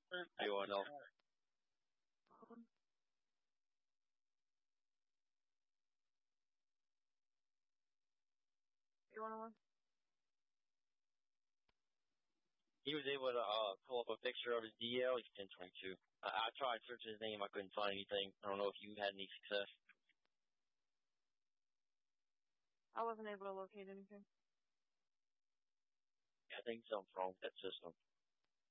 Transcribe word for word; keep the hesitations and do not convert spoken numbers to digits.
You want to know? You want one? He was able to uh, pull up a picture of his D L. He's ten twenty-two. I, I tried searching his name. I couldn't find anything. I don't know if you had any success. I wasn't able to locate anything. I think something's wrong with that system.